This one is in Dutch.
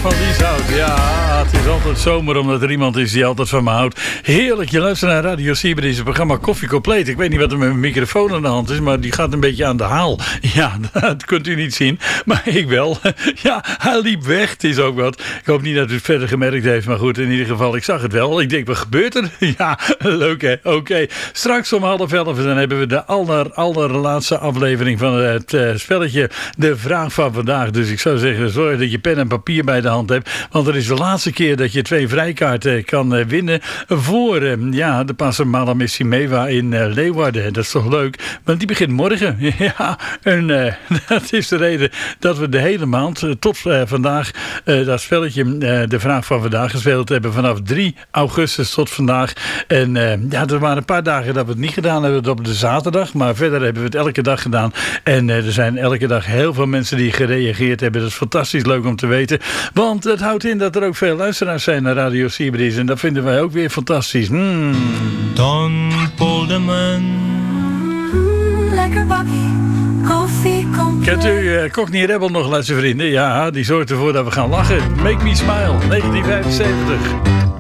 van Lieshout. Ja, het is altijd zomer omdat er iemand is die altijd van me houdt. Heerlijk, je luistert naar Radio Sieber, het programma Koffie Compleet. Ik weet niet wat er met mijn microfoon aan de hand is, maar die gaat een beetje aan de haal. Ja, dat kunt u niet zien, maar ik wel. Ja, hij liep weg, het is ook wat. Ik hoop niet dat u het verder gemerkt heeft, maar goed, in ieder geval, ik zag het wel. Ik denk, wat gebeurt er? Ja, leuk hè, oké. Straks om 10:30 dan hebben we de allerlaatste aflevering van het spelletje De Vraag van Vandaag. Dus ik zou zeggen, zorg dat je pen en papier bij de hand hebt. Want het is de laatste keer dat je 2 vrijkaarten kan winnen voor de Pasen Malam Mewa in Leeuwarden. Dat is toch leuk? Want die begint morgen. Ja, en dat is de reden dat we de hele maand tot vandaag dat spelletje De Vraag van Vandaag gespeeld hebben. Vanaf 3 augustus tot vandaag. En er waren een paar dagen dat we het niet gedaan hebben op de zaterdag. Maar verder hebben we het elke dag gedaan. En er zijn elke dag heel veel mensen die gereageerd hebben. Dat is fantastisch leuk om te weten. Want het houdt in dat er ook veel luisteraars zijn naar Radio Sieber. En dat vinden wij ook weer fantastisch. Don Polderman. Lekker bakkie, koffie compleet. Kent u Cockney Rebel nog, luistervrienden? Ja, die zorgt ervoor dat we gaan lachen. Make Me Smile, 1975.